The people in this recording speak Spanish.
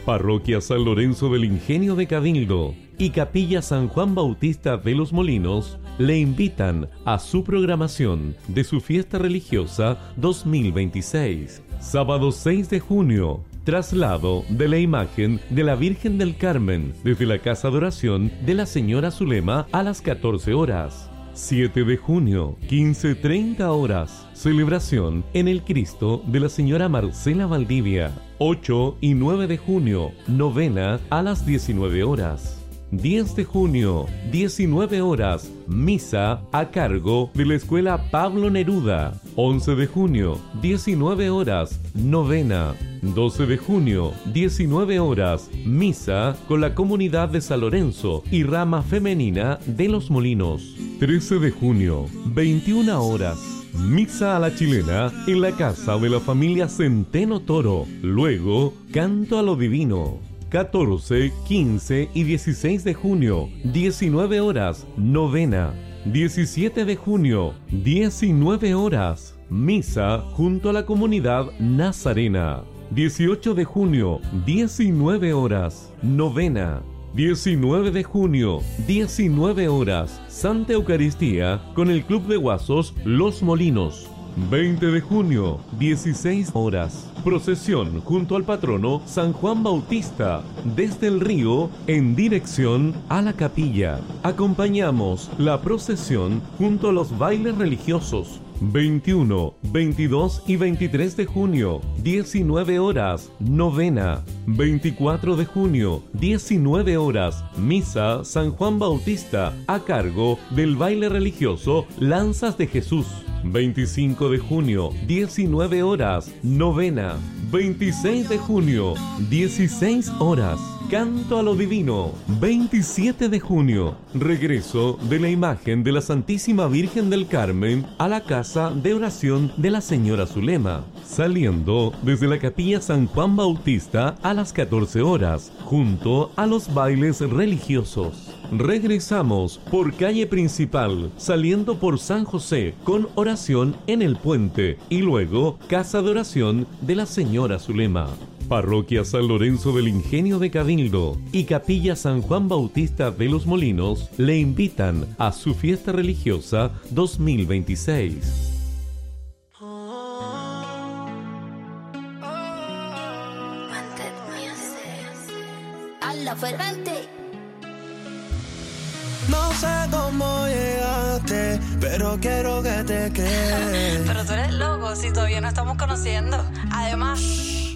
Parroquia San Lorenzo del Ingenio de Cabildo y Capilla San Juan Bautista de los Molinos le invitan a su programación de su fiesta religiosa 2026. Sábado 6 de junio, traslado de la imagen de la Virgen del Carmen desde la Casa de Oración de la Señora Zulema a las 14 horas. 7 de junio, 15:30 horas, celebración en el Cristo de la Señora Marcela Valdivia. 8 y 9 de junio, novena a las 19 horas. 10 de junio, 19 horas, misa a cargo de la Escuela Pablo Neruda. 11 de junio, 19 horas, novena. 12 de junio, 19 horas, misa con la comunidad de San Lorenzo y rama femenina de Los Molinos. 13 de junio, 21 horas, misa a la chilena en la casa de la familia Centeno Toro. Luego, canto a lo divino. 14, 15 y 16 de junio, 19 horas, novena. 17 de junio, 19 horas, misa junto a la comunidad nazarena. 18 de junio, 19 horas, novena. 19 de junio, 19 horas, Santa Eucaristía con el Club de Guasos Los Molinos. 20 de junio, 16 horas, procesión junto al patrono San Juan Bautista, desde el río en dirección a la capilla. Acompañamos la procesión junto a los bailes religiosos. 21, 22 y 23 de junio, 19 horas, novena. 24 de junio, 19 horas, misa San Juan Bautista a cargo del baile religioso Lanzas de Jesús. 25 de junio, 19 horas, novena. 26 de junio, 16 horas, canto a lo divino. 27 de junio, regreso de la imagen de la Santísima Virgen del Carmen a la Casa de Oración de la Señora Zulema, saliendo desde la Capilla San Juan Bautista a las 14 horas, junto a los bailes religiosos. Regresamos por calle principal, saliendo por San José, con oración en el puente, y luego Casa de Oración de la Señora Zulema. Parroquia San Lorenzo del Ingenio de Cabildo y Capilla San Juan Bautista de los Molinos le invitan a su fiesta religiosa 2026. No sé cómo llegaste, pero quiero que te quedes. Pero tú eres loco si todavía no estamos conociendo. Además...